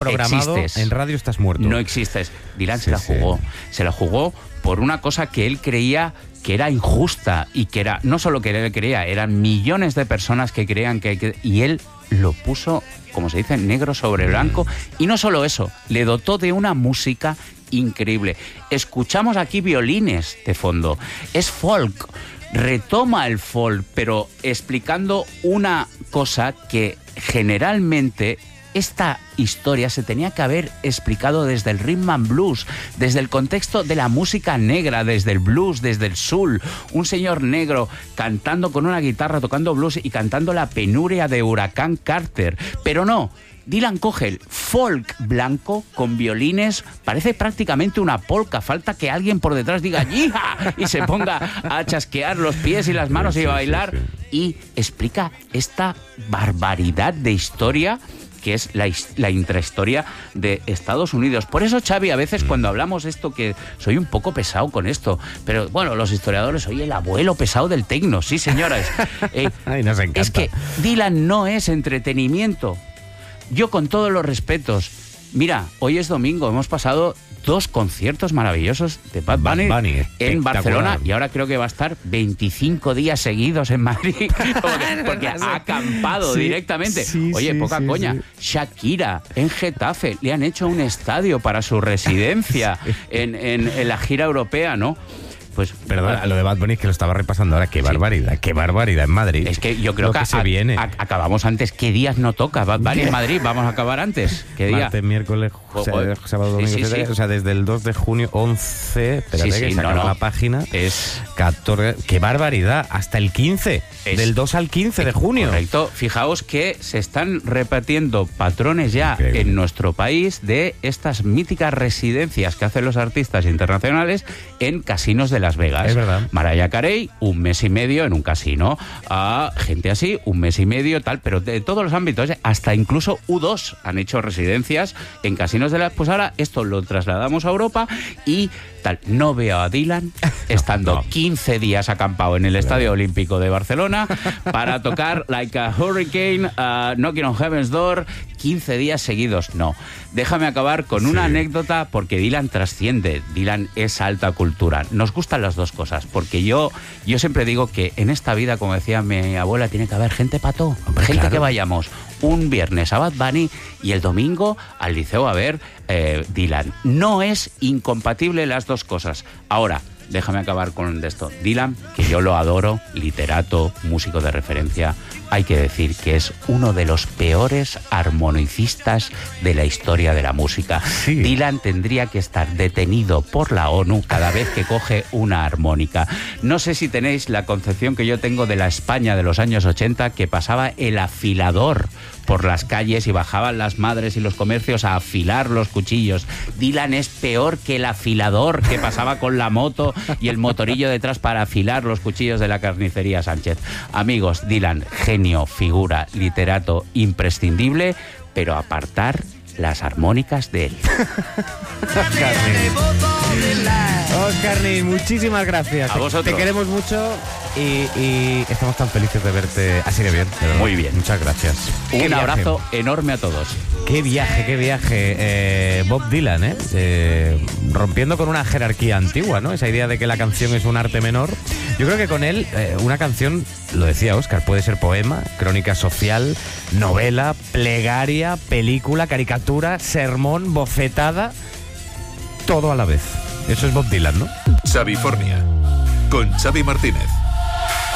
programado, existes. en radio estás muerto. No existes. Dylan Sí, se la sí. jugó. Se la jugó por una cosa que él creía que era injusta y que era, no solo que él creía, eran millones de personas que creían y él lo puso, como se dice, negro sobre blanco. Y no solo eso, le dotó de una música increíble. Escuchamos aquí violines de fondo. Es folk. Retoma el folk, pero explicando una cosa que generalmente esta historia se tenía que haber explicado desde el rhythm and blues, desde el contexto de la música negra, desde el blues, desde el soul. Un señor negro cantando con una guitarra, tocando blues y cantando la penuria de Huracán Carter. Pero no, Dylan coge el folk blanco con violines, parece prácticamente una polka, falta que alguien por detrás diga ¡yija! Y se ponga a chasquear los pies y las manos y a bailar y explica esta barbaridad de historia que es la intrahistoria de Estados Unidos. Por eso, Xavi, a veces cuando hablamos esto, que soy un poco pesado con esto, pero bueno, los historiadores, soy el abuelo pesado del tecno, sí señoras. Ay, nos encanta. Es que Dylan no es entretenimiento. Yo, con todos los respetos, mira, hoy es domingo, hemos pasado 2 conciertos maravillosos de Bad Bunny en Barcelona y ahora creo que va a estar 25 días seguidos en Madrid porque ha acampado directamente. Oye, poca coña. Shakira en Getafe le han hecho un estadio para su residencia en la gira europea, ¿no? Pues, perdona, lo de Bad Bunny es que lo estaba repasando ahora. Qué barbaridad en Madrid. Es que yo creo que se viene. Acabamos antes. ¿Qué días no toca Bad Bunny en Madrid? Vamos a acabar antes. ¿Qué día? Martes, miércoles, sábado, domingo, sí. O sea, desde el 2 de junio, 11... Espérate que sacar la página. Es 14... ¡Qué barbaridad! Hasta el 15. Del 2 al 15 de junio. Correcto. Fijaos que se están repartiendo patrones ya en nuestro país de estas míticas residencias que hacen los artistas internacionales en casinos de Las Vegas. Es verdad. Mariah Carey, 1 mes y medio en un casino. A gente así, 1 mes y medio, tal, pero de todos los ámbitos, hasta incluso U2 han hecho residencias en casinos de las... Pues ahora esto lo trasladamos a Europa y tal. No veo a Dylan estando 15 días acampado en el Estadio Olímpico de Barcelona para tocar Like a Hurricane, Knocking on Heaven's Door, 15 días seguidos. No. Déjame acabar con una anécdota, porque Dylan trasciende. Dylan es alta cultura. Nos gustan las dos cosas, porque yo siempre digo que en esta vida, como decía mi abuela, tiene que haber gente para todo. Gente que vayamos un viernes a Bad Bunny y el domingo al liceo a ver Dylan. No es incompatible las dos cosas. Ahora, déjame acabar con esto. Dylan, que yo lo adoro, literato, músico de referencia, hay que decir que es uno de los peores armonicistas de la historia de la música. Sí. Dylan tendría que estar detenido por la ONU cada vez que coge una armónica. No sé si tenéis la concepción que yo tengo de la España de los años 80, que pasaba el afilador por las calles y bajaban las madres y los comercios a afilar los cuchillos. Dylan es peor que el afilador que pasaba con la moto y el motorillo detrás para afilar los cuchillos de la carnicería Sánchez. Amigos, Dylan, genio, figura, literato imprescindible, pero apartar las armónicas de él. Oscarni, muchísimas gracias. A vosotros. Te queremos mucho y estamos tan felices de verte así de bien. Muy bien. Muchas gracias. Un abrazo enorme a todos. Qué viaje. Bob Dylan, rompiendo con una jerarquía antigua, ¿no? Esa idea de que la canción es un arte menor. Yo creo que con él una canción, lo decía Óscar, puede ser poema, crónica social, novela, plegaria, película, caricatura, sermón, bofetada, todo a la vez. Eso es Bob Dylan, ¿no? Xavifornia, con Xavi Martínez.